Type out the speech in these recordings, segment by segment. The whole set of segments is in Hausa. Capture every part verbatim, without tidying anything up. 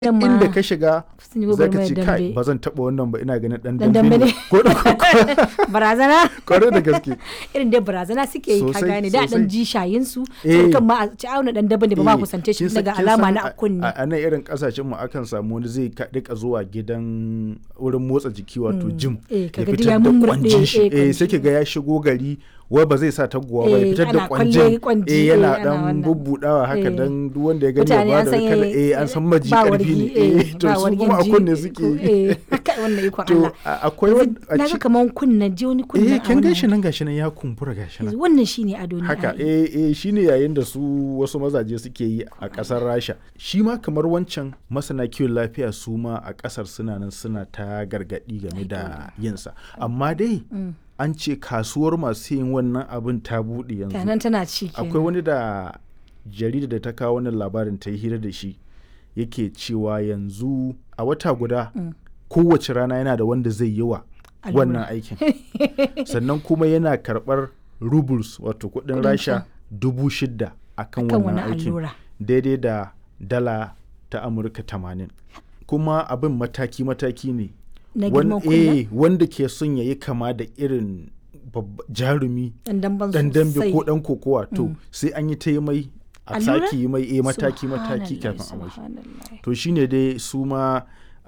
inda ka shiga sun yi za ka gwagwarmayar ce kai dambe. ba zan taɓa wannan ba ina ganin ɗan Dan dambe dambe ne ne. ko da barazana kwarai da gaske irin dai barazana suke yi ka Sosai, gane da sosai. dan ji shayin su Eh. sai kan ma a ci auna dan daban da ba ma Eh, kusance shi kin san- daga kin alama san na a- akunni a a nan irin kasashen mu akan samu wani zai ka- rika zuwa gidan wurin motsa jiki wato gym Eh, ya kaga duk fitar ya da mummurɗe, kwanjin shi eh, eh sai kwanji. ki ga ya shigo gari wai ba zai sa taguwa ba ya Eh, fitar da ana kwalle kwanjin kwanji, eh eh, yana ana dan wannan. bubbudawa haka Eh. dan duk wanda ya gani ya mutane ba an da san kada eh, eh an san maji ba karfi wargi, ne eh, eh to ba su wargin kuma a ji, kunne suke yi. eh, haka wannan ikon to Allah a- akwai wani a na ga ci- kaman kunnan ji wani kunnan eh a kin wannan gashi nan gashi nan ya kumbura gashi nan wannan shine ado ne haka ai. eh eh shine yayin da su wasu mazaje suke yi a kasar Rasha shi ma kamar wancan masana kiwon lafiya su ma a kasar suna nan suna ta gargadi game da yinsa amma dai an ce kasuwar masu yin wannan abin ta buɗe yanzu Tanan tana ci kenan. akwai wani da jarida da ta kawo wannan labarin ta yi hira da shi yake cewa yanzu a wata guda kowace rana yana da wanda zai yi wa Allura. wannan aikin sannan kuma yana karɓar rubles wato kuɗin Kuɗin rasha can. dubu shida akan Akan wannan wani aikin allura. daidai da dala ta amurka tamanin kuma abin mataki-mataki ne na Wan- girman kunnan eh, wanda ke son ya yi kama da irin babba- jarumi dan damban dan dambe sosai. ko dan kokowa to sai an yi ta yi mai a Allura? sake yi mai eh, mataki-mataki Subhanallah, kafin a mashi subhanallah. to shine dai su ma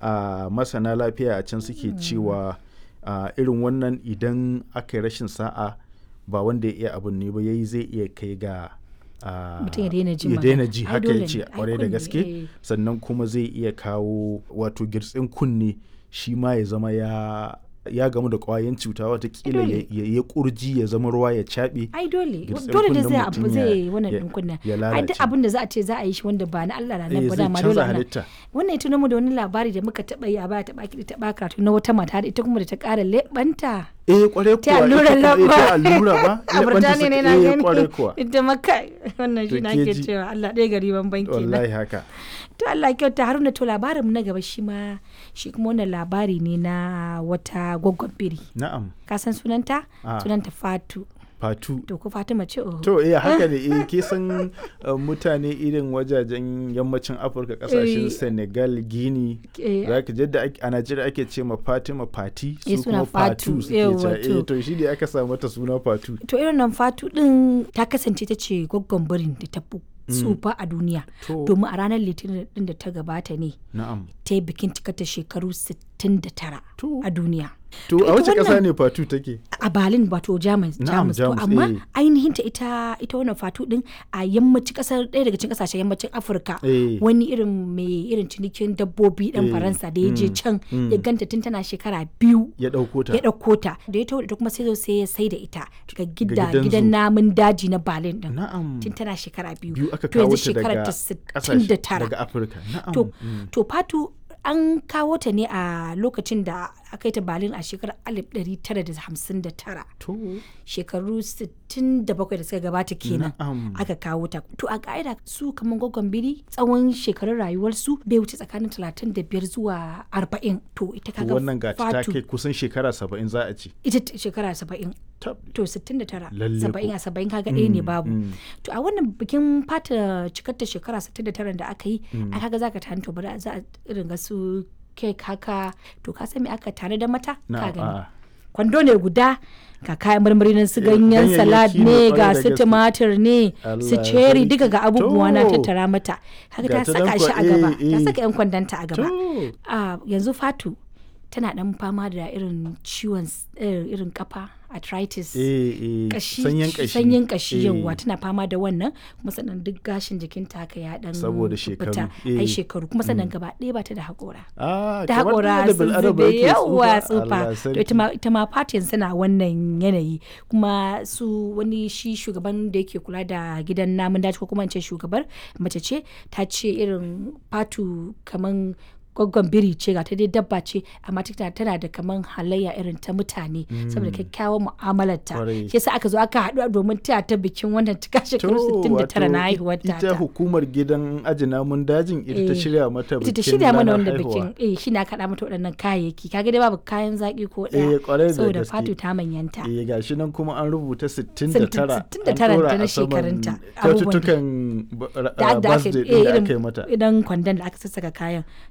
a masana lafiya a can suke cewa a, irin wannan idan aka yi rashin sa'a ba wanda ya iya abin ne ba yayi zai iya kai ga a, Mutum ya daina jin ya daina magana. ji Ai, haka dole ya ce ne. Ai, kwarai da kunne, gaske eh. sannan kuma zai iya kawo wato girtsin kunne shi ma ya zama ya ya gamu da kwayan cuta watakila ya, dole. ya, ya kurji ya zama ruwa ya caɓe ai dole Girtsin dole da kunnen zai mutum abu ya- zai wannan ya- din kunna ya ai lalace. duk abin da za a ce za a yi shi wanda ba na Allah na Eh, nan ba zai dama canza dole ana halitta. wannan ita mu da wani labari da muka taba yi a baya taba ki taba karatu na wata mata da ita kuma da ta kara lebanta eh kwarai ta kuwa allura ita kuma- eh, lamba ta allura ba a Burtaniya ne na eh, gani kwarai kuwa ita maka wannan To shi na ke ke ji. cewa Allah ɗaya gari ban banki na wallahi haka to Allah kyauta Haruna to labarin mu na gaba shi ma shi kuma wannan labari ne na wata gwaggon biri na'am ka san sunanta Ah. sunanta Fatu fatu to ko Fatima ce oh to eh haka ne eh ke san uh, mutane irin wajajen yammacin Afirka kasashen Eh. Senegal Guinea Eh. zaka je da ake- a Najeriya ake ce ma Fatima Fati Eh, su suna kuma Fatu Fatu, suke yawwa, cewa eh to. to shi ne aka sa mata suna Fatu to irin nan Fatu din ta kasance ta ce gwaggon birin da ta fi tsufa a duniya To. domin a ranar litinin din da ta gabata ne na'am ta yi bikin cikata shekaru sittin da tara To. a duniya to To a ita wace kasa wannan- ne Fatu take a Berlin wato Jamus Na'am, Jamus to Jamus, amma eh. ainihin ta ita ita wannan Fatu din a yammacin kasar ɗaya daga cikin kasashen yammacin Afirka Eh. wani irin mai irin cinikin dabbobi dan Eh, Faransa da ya je mm, can mm. ya ganta tun tana shekara biyu ya dauko ta ya ɗauko ta da ya taho da ita kuma sai zo sai ya sai da ita ga gida gidan gidan zoo. namun daji na Berlin din na'am tun tana shekara biyu biyu aka to kawo yanzu ta daga shekarar ta kasashe sittin da tara daga Afirka na'am to mm. to Fatu an kawo ta ne a lokacin da aka yi ta Berlin a shekarar alif ɗari tara da hamsin da tara to shekaru sittin da bakwai da suka gabata kenan Na'am. aka kawo ta to a ka'ida su kamar gwaggon biri tsawon shekarun rayuwarsu bai wuce tsakanin talatin da biyar zuwa arba'in to ita to kaga wannan gata ta Fatu kai kusan shekara saba'in za a ce ita t- shekara saba'in tab to sittin da tara Lalle saba'in ko. a saba'in kaga ɗaya ne Mm, babu mm. to a wannan bikin fata cikar ta shekara sittin da tara da aka yi a kaga zaka tani to bari za a irin ga su kek haka to ka san me aka tare da mata ka na'am gani a'a. kwando ne guda ga kayan marmari nan su Eh, ganyen ganyayyaki salad ne ne kwarai ga da su gaske. tumatir ne su Allah ceri sarki. duka ga abubuwa na To. tattara mata haka Ga ta ta saka nan shi kwa- a gaba eh, ta eh. saka yan kwandanta a gaba To. a yanzu Fatu tana dan fama da irin ciwon s- eh, irin kafa arthritis eh, eh, kashi sanyin kashi sanyin kashi Eh, yawa tana fama da wannan kuma sannan duk gashin jikinta haka ya dan Saboda fita shekaru, ai eh. shekaru kuma sannan gaba ɗaya ba ta da haƙora ah, ta kamar haƙora da sun bil'adama zube yake yawa Allah tsufa to sarki. ita ma ita ma fatin suna wannan yanayi kuma su wani shi shugaban da yake kula da gidan namun daji ko kuma in ce shugabar mace ce ta ce irin fatu kaman gwaggon biri ce ga ta dai dabba ce amma tana tana da kaman halayya irin ta mutane saboda kyakkyawan mu'amalarta Kwarai. shi yasa aka zo aka haɗu domin taya ta bikin wannan cika shekaru To, sittin da tara na wato haihuwar ta ita hukumar gidan aji namun dajin ita ta Eh, shirya mata bikin ita ta shirya mana ranar wanda haihuwa. bikin eh shi na kaɗa mata waɗannan kayayyaki kaga dai babu kayan zaƙi ko Eh, kwarai da ɗaya saboda gaske. fatu ta manyanta eh gashi nan kuma an rubuta sittin da tara sittin da tara an ɗora ta na a saman shekarunta. kyaututtukan da da aka birthday eh, ɗin da irin aka yi mata idan kwandon da aka sassaka kayan